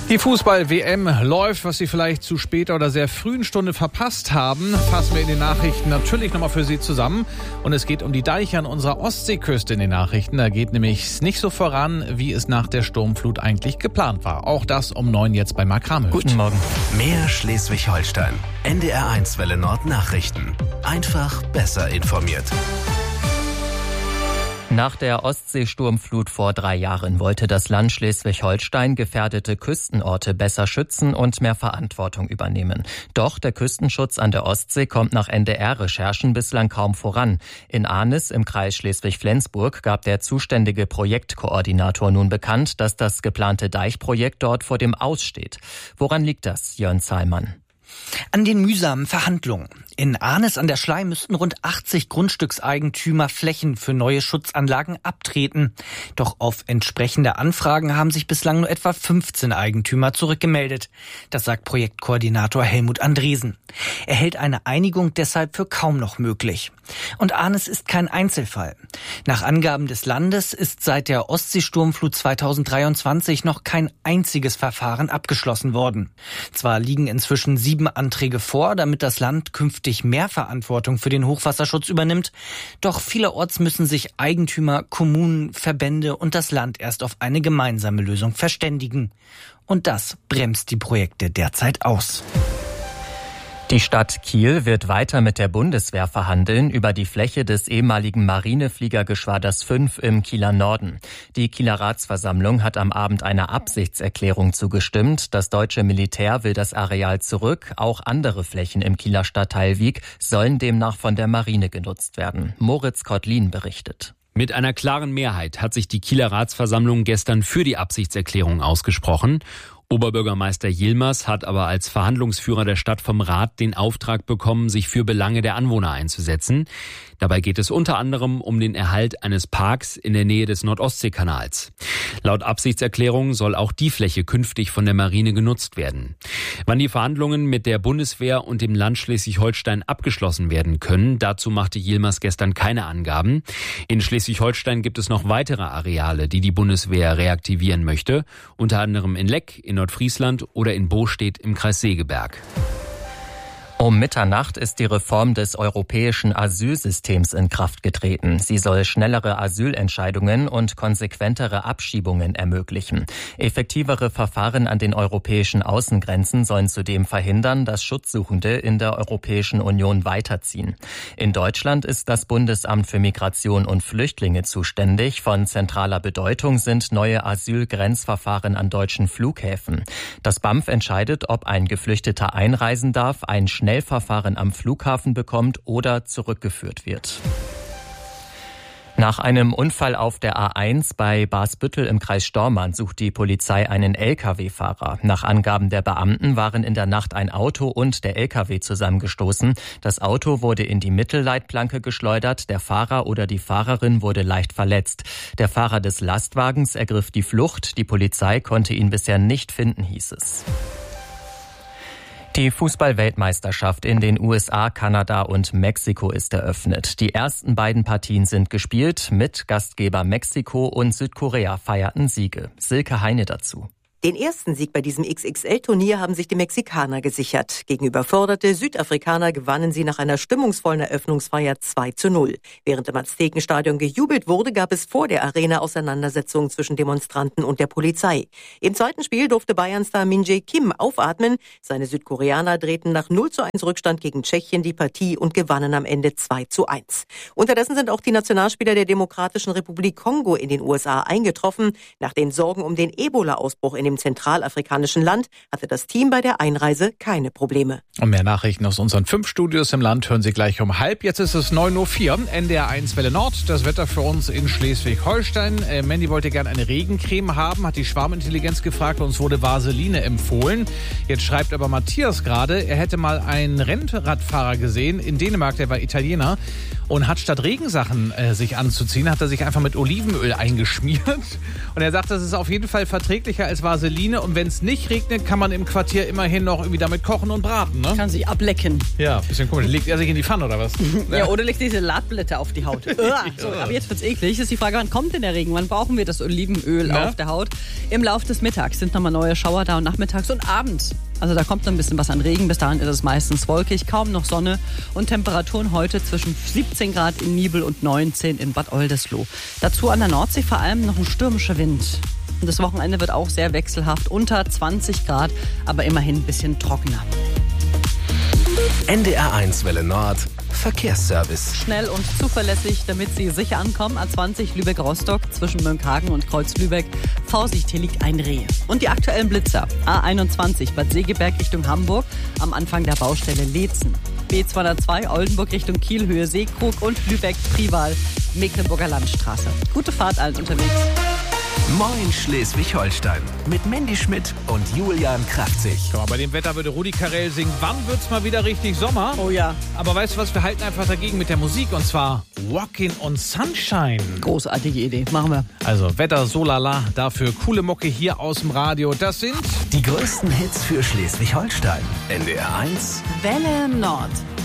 Die Fußball-WM läuft, was Sie vielleicht zu später oder sehr frühen Stunde verpasst haben, fassen wir in den Nachrichten natürlich nochmal für Sie zusammen. Und es geht um die Deiche an unserer Ostseeküste in den Nachrichten. Da geht nämlich nicht so voran, wie es nach der Sturmflut eigentlich geplant war. Auch das um 9 jetzt bei Mark Kramhöft. Guten Morgen. Mehr Schleswig-Holstein. NDR1 Welle Nord Nachrichten. Einfach besser informiert. Nach der Ostseesturmflut vor 3 Jahren wollte das Land Schleswig-Holstein gefährdete Küstenorte besser schützen und mehr Verantwortung übernehmen. Doch der Küstenschutz an der Ostsee kommt nach NDR-Recherchen bislang kaum voran. In Arnis im Kreis Schleswig-Flensburg gab der zuständige Projektkoordinator nun bekannt, dass das geplante Deichprojekt dort vor dem Aus steht. Woran liegt das, Jörn Zahlmann? An den mühsamen Verhandlungen. In Arnis an der Schlei müssten rund 80 Grundstückseigentümer Flächen für neue Schutzanlagen abtreten. Doch auf entsprechende Anfragen haben sich bislang nur etwa 15 Eigentümer zurückgemeldet. Das sagt Projektkoordinator Helmut Andresen. Er hält eine Einigung deshalb für kaum noch möglich. Und Arnis ist kein Einzelfall. Nach Angaben des Landes ist seit der Ostseesturmflut 2023 noch kein einziges Verfahren abgeschlossen worden. Zwar liegen inzwischen 7 Anträge vor, damit das Land künftig mehr Verantwortung für den Hochwasserschutz übernimmt. Doch vielerorts müssen sich Eigentümer, Kommunen, Verbände und das Land erst auf eine gemeinsame Lösung verständigen. Und das bremst die Projekte derzeit aus. Die Stadt Kiel wird weiter mit der Bundeswehr verhandeln über die Fläche des ehemaligen Marinefliegergeschwaders 5 im Kieler Norden. Die Kieler Ratsversammlung hat am Abend einer Absichtserklärung zugestimmt. Das deutsche Militär will das Areal zurück. Auch andere Flächen im Kieler Stadtteil Wiek sollen demnach von der Marine genutzt werden. Moritz Kottlin berichtet. Mit einer klaren Mehrheit hat sich die Kieler Ratsversammlung gestern für die Absichtserklärung ausgesprochen. Oberbürgermeister Yilmaz hat aber als Verhandlungsführer der Stadt vom Rat den Auftrag bekommen, sich für Belange der Anwohner einzusetzen. Dabei geht es unter anderem um den Erhalt eines Parks in der Nähe des Nordostseekanals. Laut Absichtserklärung soll auch die Fläche künftig von der Marine genutzt werden. Wann die Verhandlungen mit der Bundeswehr und dem Land Schleswig-Holstein abgeschlossen werden können, dazu machte Yilmaz gestern keine Angaben. In Schleswig-Holstein gibt es noch weitere Areale, die die Bundeswehr reaktivieren möchte, unter anderem in Leck, in Nordfriesland oder in Bostedt im Kreis Segeberg. Um Mitternacht ist die Reform des europäischen Asylsystems in Kraft getreten. Sie soll schnellere Asylentscheidungen und konsequentere Abschiebungen ermöglichen. Effektivere Verfahren an den europäischen Außengrenzen sollen zudem verhindern, dass Schutzsuchende in der Europäischen Union weiterziehen. In Deutschland ist das Bundesamt für Migration und Flüchtlinge zuständig. Von zentraler Bedeutung sind neue Asylgrenzverfahren an deutschen Flughäfen. Das BAMF entscheidet, ob ein Geflüchteter einreisen darf, ein Schnellverfahren am Flughafen bekommt oder zurückgeführt wird. Nach einem Unfall auf der A1 bei Basbüttel im Kreis Stormarn sucht die Polizei einen Lkw-Fahrer. Nach Angaben der Beamten waren in der Nacht ein Auto und der Lkw zusammengestoßen. Das Auto wurde in die Mittelleitplanke geschleudert, der Fahrer oder die Fahrerin wurde leicht verletzt. Der Fahrer des Lastwagens ergriff die Flucht. Die Polizei konnte ihn bisher nicht finden, hieß es. Die Fußball-Weltmeisterschaft in den USA, Kanada und Mexiko ist eröffnet. Die ersten beiden Partien sind gespielt. Mit Gastgeber Mexiko und Südkorea feierten Siege. Silke Heine dazu. Den ersten Sieg bei diesem XXL-Turnier haben sich die Mexikaner gesichert. Gegen überforderte Südafrikaner gewannen sie nach einer stimmungsvollen Eröffnungsfeier 2:0. Während im Aztekenstadion gejubelt wurde, gab es vor der Arena Auseinandersetzungen zwischen Demonstranten und der Polizei. Im zweiten Spiel durfte Bayern-Star Min-jae Kim aufatmen. Seine Südkoreaner drehten nach 0:1 Rückstand gegen Tschechien die Partie und gewannen am Ende 2:1. Unterdessen sind auch die Nationalspieler der Demokratischen Republik Kongo in den USA eingetroffen. Nach den Sorgen um den Ebola-Ausbruch in dem zentralafrikanischen Land hatte das Team bei der Einreise keine Probleme. Und mehr Nachrichten aus unseren 5 Studios im Land hören Sie gleich um 12:30. Jetzt ist es 9:04 Uhr, NDR1 Welle Nord. Das Wetter für uns in Schleswig-Holstein. Mandy wollte gerne eine Regencreme haben, hat die Schwarmintelligenz gefragt, uns wurde Vaseline empfohlen. Jetzt schreibt aber Matthias gerade, er hätte mal einen Rennradfahrer gesehen in Dänemark, der war Italiener und hat statt Regensachen sich anzuziehen, hat er sich einfach mit Olivenöl eingeschmiert. Und er sagt, das ist auf jeden Fall verträglicher als Vaseline. Vaseline und wenn es nicht regnet, kann man im Quartier immerhin noch irgendwie damit kochen und braten, ne? Kann sich ablecken. Ja, bisschen komisch. Legt er sich in die Pfanne oder was? Ja, oder legt diese Salatblätter auf die Haut. So, aber jetzt wird's eklig. Ist die Frage, wann kommt denn der Regen? Wann brauchen wir das Olivenöl auf der Haut? Im Laufe des Mittags sind nochmal neue Schauer da und nachmittags und abends. Also da kommt noch ein bisschen was an Regen. Bis dahin ist es meistens wolkig, kaum noch Sonne und Temperaturen heute zwischen 17 Grad in Nibel und 19 in Bad Oldesloe. Dazu an der Nordsee vor allem noch ein stürmischer Wind. Und das Wochenende wird auch sehr wechselhaft, unter 20 Grad, aber immerhin ein bisschen trockener. NDR1 Welle Nord Verkehrsservice. Schnell und zuverlässig, damit Sie sicher ankommen. A20 Lübeck-Rostock zwischen Mönckehagen und Kreuz-Lübeck. Vorsicht, hier liegt ein Reh. Und die aktuellen Blitzer. A21 Bad Segeberg Richtung Hamburg am Anfang der Baustelle Leetzen. B202 Oldenburg Richtung Kiel, Höhe Seekrug und Lübeck-Prival, Mecklenburger Landstraße. Gute Fahrt allen unterwegs. Moin Schleswig-Holstein mit Mandy Schmidt und Julian Kraftzig. Guck mal, bei dem Wetter würde Rudi Carrell singen, wann wird's mal wieder richtig Sommer? Oh ja. Aber weißt du was, wir halten einfach dagegen mit der Musik und zwar Walking on Sunshine. Großartige Idee, machen wir. Also Wetter so lala, dafür coole Mucke hier aus dem Radio. Das sind Die größten Hits für Schleswig-Holstein. NDR1 Welle Nord.